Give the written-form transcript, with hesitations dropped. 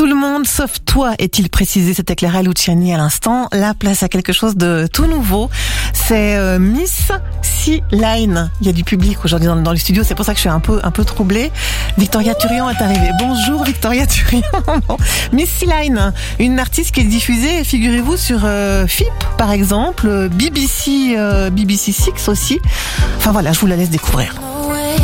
Tout le monde sauf toi, est-il précisé, c'était Clara Luciani à l'instant. La place à quelque chose de tout nouveau. C'est Miss C-Line. Il y a du public aujourd'hui dans le studio, c'est pour ça que je suis un peu troublée. Victoria Turian est arrivée. Bonjour Victoria Turian. Miss C-Line, une artiste qui est diffusée, figurez-vous, sur FIP par exemple, BBC Six aussi. Enfin voilà, je vous la laisse découvrir.